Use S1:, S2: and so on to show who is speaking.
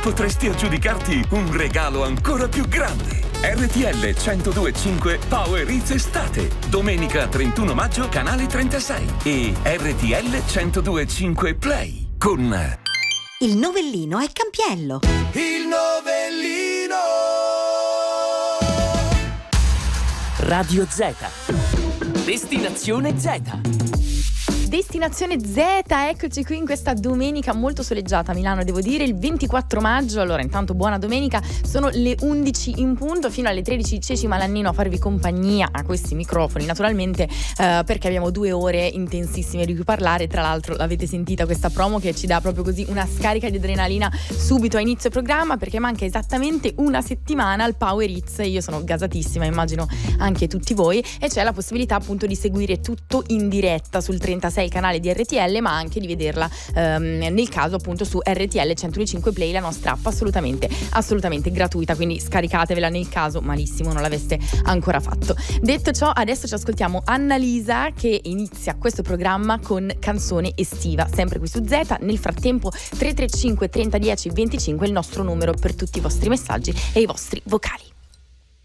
S1: potresti aggiudicarti un regalo ancora più grande. RTL 102.5 Power Hits Estate, domenica 31 maggio, canale 36 e RTL 102.5 Play con
S2: Il Novellino è Campiello.
S3: Il Novellino.
S4: Radio Z. Destinazione Z.
S5: Destinazione Z, eccoci qui in questa domenica molto soleggiata a Milano, devo dire, il 24 maggio. Allora, intanto buona domenica, sono le 11 in punto, fino alle 13 Ceci Malannino a farvi compagnia a questi microfoni, naturalmente, perché abbiamo 2 ore intensissime di cui parlare. Tra l'altro l'avete sentita questa promo che ci dà proprio così una scarica di adrenalina subito a inizio programma, perché manca esattamente una settimana al Power Hits. Io sono gasatissima, immagino anche tutti voi, e c'è la possibilità appunto di seguire tutto in diretta sul 36 canale di RTL, ma anche di vederla nel caso appunto su RTL 105 Play, la nostra app assolutamente gratuita, quindi scaricatevela nel caso malissimo non l'aveste ancora fatto. Detto ciò, adesso ci ascoltiamo Annalisa, che inizia questo programma con canzone estiva, sempre qui su Z. Nel frattempo 335 30 10 25 il nostro numero per tutti i vostri messaggi e i vostri vocali.